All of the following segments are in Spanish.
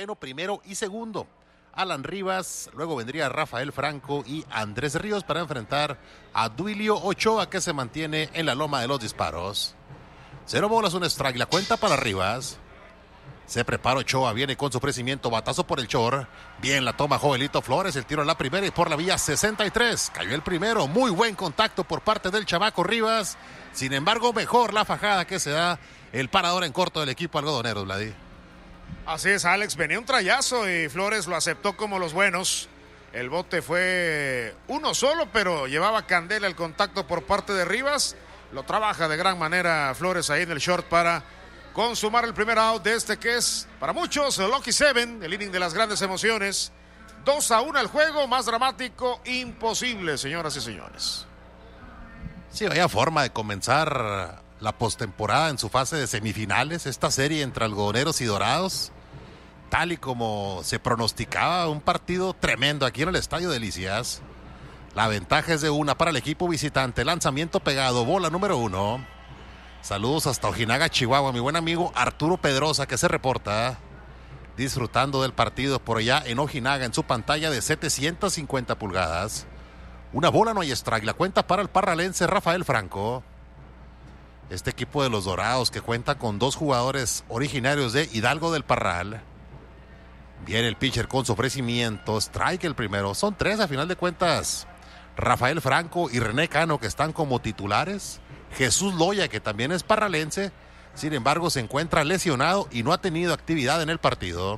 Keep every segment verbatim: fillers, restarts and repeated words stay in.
noveno, primero y segundo. Alan Rivas, luego vendría Rafael Franco y Andrés Ríos para enfrentar a Duilio Ochoa, que se mantiene en la loma de los disparos. Cero bolas, un strike, la cuenta para Rivas. Se prepara Ochoa, viene con su ofrecimiento, batazo por el short. Bien la toma Joelito Flores, el tiro a la primera y por la vía sesenta y tres. Cayó el primero, muy buen contacto por parte del chamaco Rivas. Sin embargo, mejor la fajada que se da el parador en corto del equipo algodonero, Vladi. Así es, Alex, venía un trayazo y Flores lo aceptó como los buenos. El bote fue uno solo, pero llevaba candela el contacto por parte de Rivas. Lo trabaja de gran manera Flores ahí en el short para consumar el primer out de este que es, para muchos, el Lucky Seven, el inning de las grandes emociones. dos a uno el juego, más dramático imposible, señoras y señores. Sí, vaya forma de comenzar la postemporada en su fase de semifinales, esta serie entre algodoneros y dorados, tal y como se pronosticaba, un partido tremendo aquí en el Estadio Delicias. La ventaja es de una para el equipo visitante, lanzamiento pegado, bola número uno. Saludos hasta Ojinaga, Chihuahua, mi buen amigo Arturo Pedrosa, que se reporta disfrutando del partido por allá en Ojinaga, en su pantalla de setecientas cincuenta pulgadas. Una bola, no hay strike, la cuenta para el parralense Rafael Franco. Este equipo de los Dorados que cuenta con dos jugadores originarios de Hidalgo del Parral. Viene el pitcher con su ofrecimiento, strike el primero, son tres a final de cuentas. Rafael Franco y René Cano, que están como titulares. Jesús Loya, que también es parralense, sin embargo se encuentra lesionado y no ha tenido actividad en el partido.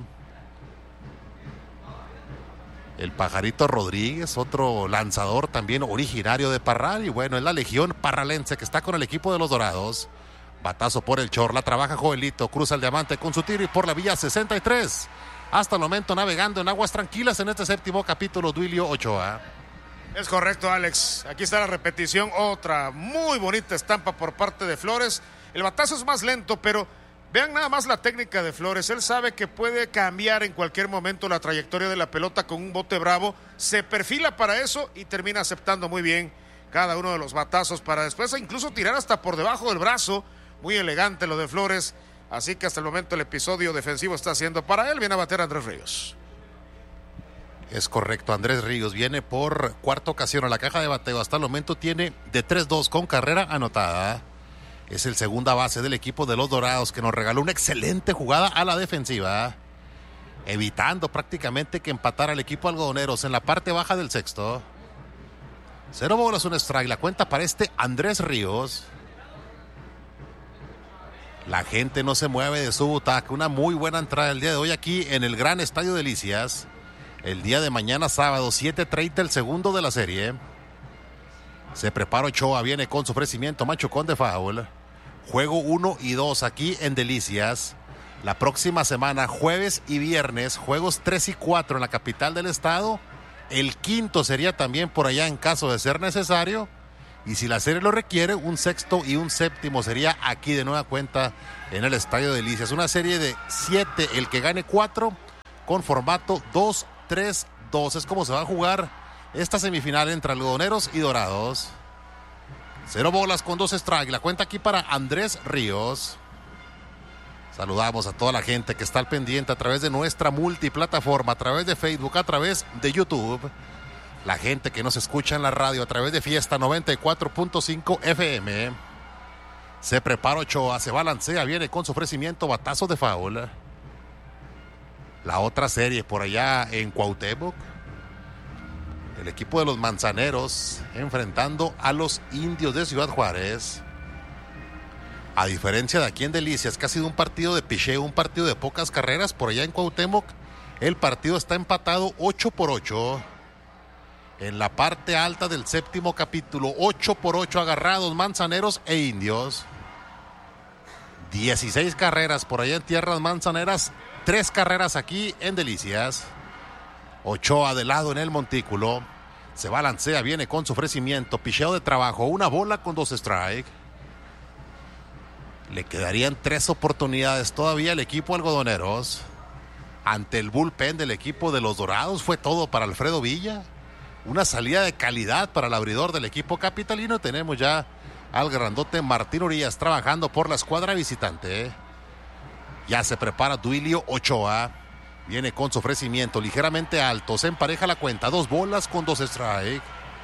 El Pajarito Rodríguez, otro lanzador también originario de Parral, y bueno, es la legión parralense que está con el equipo de los Dorados. Batazo por el short, la trabaja Joelito, cruza el diamante con su tiro y por la vía sesenta y tres. Hasta el momento navegando en aguas tranquilas en este séptimo capítulo, Duilio Ochoa. Es correcto, Alex. Aquí está la repetición. Otra muy bonita estampa por parte de Flores. El batazo es más lento, pero vean nada más la técnica de Flores. Él sabe que puede cambiar en cualquier momento la trayectoria de la pelota con un bote bravo. Se perfila para eso y termina aceptando muy bien cada uno de los batazos para después incluso tirar hasta por debajo del brazo. Muy elegante lo de Flores. Así que hasta el momento el episodio defensivo está haciendo para él. Viene a bater Andrés Ríos. Es correcto, Andrés Ríos viene por cuarta ocasión a la caja de bateo. Hasta el momento tiene de tres dos con carrera anotada. Es el segunda base del equipo de los Dorados, que nos regaló una excelente jugada a la defensiva, evitando prácticamente que empatara el equipo algodoneros en la parte baja del sexto. Cero bolas, un strike, la cuenta para este Andrés Ríos. La gente no se mueve de su butaca. Una muy buena entrada el día de hoy aquí en el gran Estadio Delicias. El día de mañana sábado, siete treinta, el segundo de la serie. Se prepara Ochoa, viene con su ofrecimiento, machucón de foul. Juego uno y dos aquí en Delicias. La próxima semana, jueves y viernes, juegos tres y cuatro en la capital del estado. El quinto sería también por allá en caso de ser necesario. Y si la serie lo requiere, un sexto y un séptimo sería aquí de nueva cuenta en el Estadio Delicias. Una serie de siete, el que gane cuatro, con formato dos tres dos. Es como se va a jugar esta semifinal entre algodoneros y dorados. Cero bolas con dos strikes. La cuenta aquí para Andrés Ríos. Saludamos a toda la gente que está al pendiente a través de nuestra multiplataforma, a través de Facebook, a través de YouTube. La gente que nos escucha en la radio a través de Fiesta noventa y cuatro punto cinco F M. Se prepara Ochoa, se balancea, viene con su ofrecimiento, batazo de foul. La otra serie por allá en Cuauhtémoc. El equipo de los Manzaneros enfrentando a los Indios de Ciudad Juárez. A diferencia de aquí en Delicias, que ha sido un partido de picheo, un partido de pocas carreras, por allá en Cuauhtémoc, el partido está empatado ocho por ocho. En la parte alta del séptimo capítulo, ocho por ocho agarrados Manzaneros e Indios. dieciséis carreras por allá en tierras manzaneras, tres carreras aquí en Delicias. Ochoa de lado en el montículo, se balancea, viene con su ofrecimiento, picheo de trabajo, una bola con dos strikes. Le quedarían tres oportunidades todavía al equipo algodoneros. Ante el bullpen del equipo de los Dorados fue todo para Alfredo Villa. Una salida de calidad para el abridor del equipo capitalino. Tenemos ya al grandote Martín Urias trabajando por la escuadra visitante. Ya se prepara Duilio Ochoa. Viene con su ofrecimiento ligeramente alto. Se empareja la cuenta. Dos bolas con dos strike.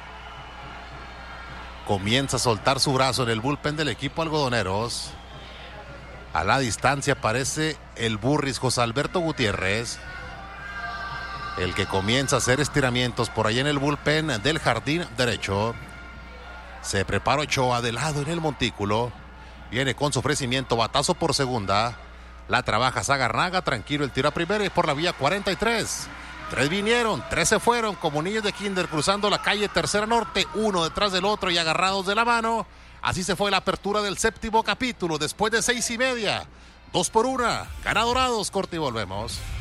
Comienza a soltar su brazo en el bullpen del equipo algodoneros. A la distancia aparece el Burris José Alberto Gutiérrez, el que comienza a hacer estiramientos por ahí en el bullpen del jardín derecho. Se prepara Ochoa de lado en el montículo. Viene con su ofrecimiento, batazo por segunda. La trabaja Zagarnaga, tranquilo el tiro a primera y por la vía cuarenta y tres. Tres vinieron, tres se fueron como niños de kinder cruzando la calle Tercera Norte, uno detrás del otro y agarrados de la mano. Así se fue la apertura del séptimo capítulo después de seis y media. Dos por una, gana Dorados, corte y volvemos.